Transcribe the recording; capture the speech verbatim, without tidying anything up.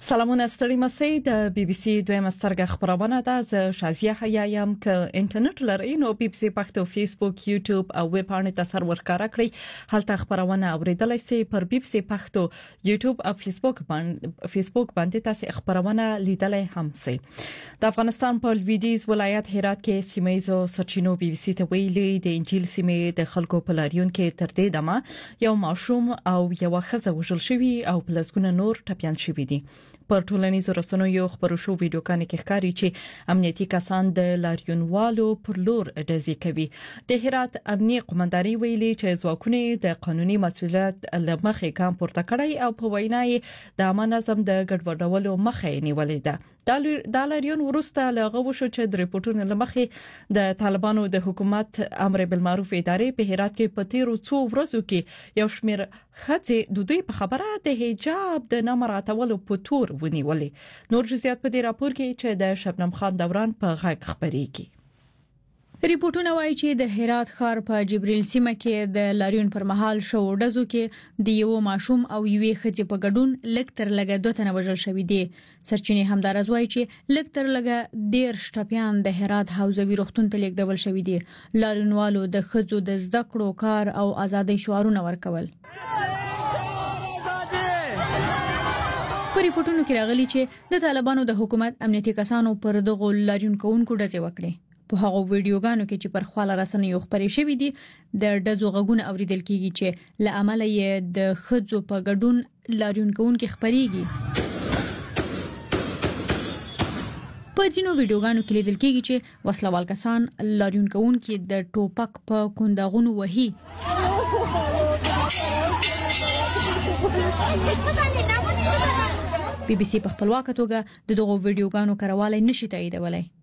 سلامونه ستړي مسئ د بي بي سي دویمه سترګه خبرونه ده. زه شازیه حیا یم. که انټرنیټ لرئ نو بي بي سي پښتو فیسبوک یوټیوب او ویب باندې تاسو ورکاره کړئ. هلته خبرونه اوریدلای شئ. پر بي بي سي پښتو یوټیوب او فیسبوک باندې فیسبوک باندې تاسو خبرونه لیدلای هم شئ. د افغانستان په لویدیځ ولایت هرات کې سیمایزو سرچینو بي بي سي ته ویلي د انجیل سیمې د خلکو په لاریون کې تر دې دمه یو ماشوم او یو ښځه وژل شوی او پلسګونه نور ټپيان شوی دي. پر ټولنیزو رسنیو خبرو شو ویډیوګانې کې ښکاري چې امنیتي کسان د لاریونوالو پر لور ډزې کوي. د هرات امنیتي قومندانۍ ویلي چې ځواکونه د قانوني مسؤلیت لمخې ګام پورته کړی او په وینا یې د امن نظم د ګډوډولو مخه نیولې ده. د لاریون ورسته لغه وشو چې د ریپورتونو لمخې د طالبانو د حکومت امر بالمعروف ادارې په هرات کې په تیرو څو ورځو کې یو شمېر ښځې د دوی په خبره د حجاب د نامراتولو په تور ونیولې. نور جزئیات په دې راپور کې چې د شبنم خان دوران په غږ خبريږي. ریپورتونه وایي چې د هرات ښار په جبريل سیمه کې د لاریون پر مهال شو ډزو کې د یو ماشوم او یوې ښځې په ګډون لکتر لګه دوه تنه وژل شوی دي. سرچینې همدارز وایي چې لکتر لګه ډیر شټپیان د هرات حوزوي روغتون ته لیږدول شوی دي. لاریونوالو د ښځو د زده کړو کار او ازادۍ شعارونه ورکول. په ریپورتونو کې راغلي چې د طالبانو د حکومت امنیتي کسانو پر دغه لاریون کوونکو ډزې وکړې. په هغه ویډیوګانو کې چې پر خواله رسنیو خبرې شوې دي د ډزو غږونه اوریدل کیږي چې له عمله یې د ښځو په ګډون لاریون کوونکو خبريږي. په ځینو ویډیوګانو کې لیدل کیږي چې وسلوال کسان لاریون کوونکو د ټوپک په کونداغونو وهي. بي بي سي په خپلواکه توګه د دغه ویډیوګانو کاروالی نشي تاییدولای.